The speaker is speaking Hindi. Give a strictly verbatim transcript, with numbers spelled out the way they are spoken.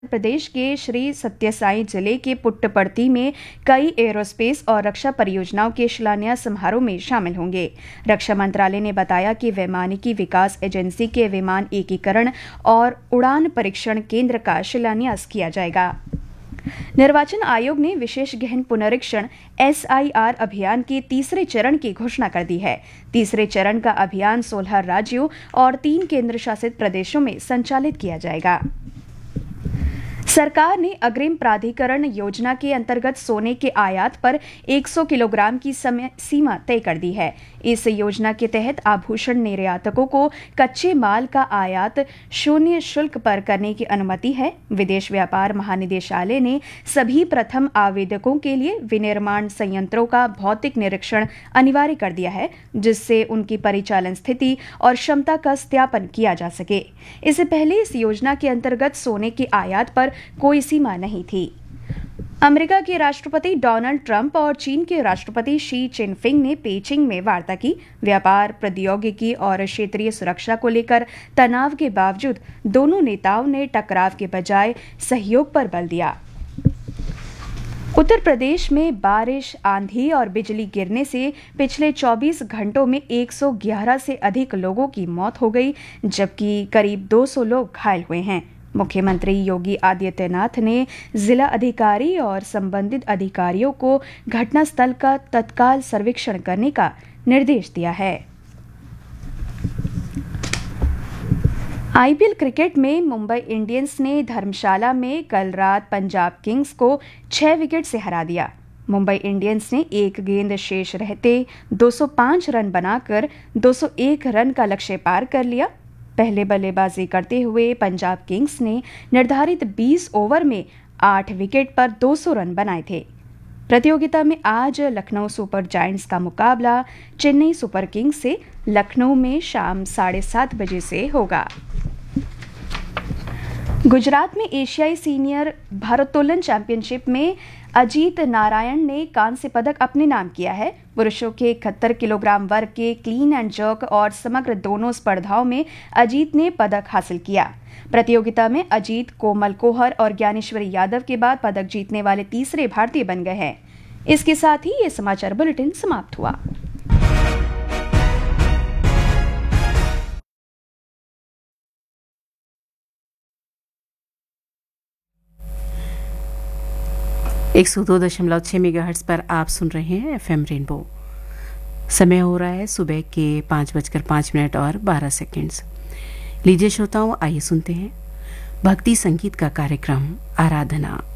प्रदेश के श्री सत्यसाई जिले के पुट्टपर्ती में कई एरोस्पेस और रक्षा परियोजनाओं के शिलान्यास समारोह में शामिल होंगे। रक्षा मंत्रालय ने बताया कि वैमानिकी विकास एजेंसी के विमान एकीकरण और उड़ान परीक्षण केंद्र का शिलान्यास किया जाएगा। निर्वाचन आयोग ने विशेष गहन पुनरीक्षण एस आई आर अभियान के तीसरे चरण की घोषणा कर दी है। तीसरे चरण का अभियान सोलह राज्यों और तीन केंद्र शासित प्रदेशों में संचालित किया जाएगा। सरकार ने अग्रिम प्राधिकरण योजना के अंतर्गत सोने के आयात पर सौ किलोग्राम की सीमा तय कर दी है। इस योजना के तहत आभूषण निर्यातकों को कच्चे माल का आयात शून्य शुल्क पर करने की अनुमति है। विदेश व्यापार महानिदेशालय ने सभी प्रथम आवेदकों के लिए विनिर्माण संयंत्रों का भौतिक निरीक्षण अनिवार्य कर दिया है, जिससे उनकी परिचालन स्थिति और क्षमता का सत्यापन किया जा सके। इससे पहले इस योजना के अंतर्गत सोने के आयात पर कोई सीमा नहीं थी। अमेरिका के राष्ट्रपति डोनाल्ड ट्रंप और चीन के राष्ट्रपति शी चिनफिंग ने पेचिंग में वार्ता की। व्यापार, प्रौद्योगिकी और क्षेत्रीय सुरक्षा को लेकर तनाव के बावजूद दोनों नेताओं ने टकराव के बजाय सहयोग पर बल दिया। उत्तर प्रदेश में बारिश, आंधी और बिजली गिरने से पिछले चौबीस घंटों में एक सौ ग्यारह से अधिक लोगों की मौत हो गई, जबकि करीब दो सौ लोग घायल हुए हैं। मुख्यमंत्री योगी आदित्यनाथ ने जिला अधिकारी और संबंधित अधिकारियों को घटनास्थल का तत्काल सर्वेक्षण करने का निर्देश दिया है। आई पी एल क्रिकेट में मुंबई इंडियंस ने धर्मशाला में कल रात पंजाब किंग्स को छह विकेट से हरा दिया। मुंबई इंडियंस ने एक गेंद शेष रहते दो सौ पाँच रन बनाकर दो सौ एक रन का लक्ष्य पार कर लिया। पहले बल्लेबाजी करते हुए पंजाब किंग्स ने निर्धारित बीस ओवर में आठ विकेट पर दो सौ रन बनाए थे। प्रतियोगिता में आज लखनऊ सुपर जायंट्स का मुकाबला चेन्नई सुपर किंग्स से लखनऊ में शाम साढ़े सात बजे से होगा। गुजरात में एशियाई सीनियर भारोत्तोलन चैंपियनशिप में अजीत नारायण ने कांस्य पदक अपने नाम किया है। पुरुषों के इकहत्तर किलोग्राम वर्ग के क्लीन एंड जर्क और समग्र दोनों स्पर्धाओं में अजीत ने पदक हासिल किया। प्रतियोगिता में अजीत, कोमल कोहर और ज्ञानेश्वरी यादव के बाद पदक जीतने वाले तीसरे भारतीय बन गए हैं। इसके साथ ही ये समाचार बुलेटिन समाप्त हुआ। एक सौ दो दशमलव छः मेगाहर्ट्ज़ पर आप सुन रहे हैं एफ एम रेनबो। समय हो रहा है सुबह के पाँच बजकर पाँच मिनट और बारह सेकेंड्स। लीजिए श्रोताओं, आइए सुनते हैं भक्ति संगीत का कार्यक्रम आराधना।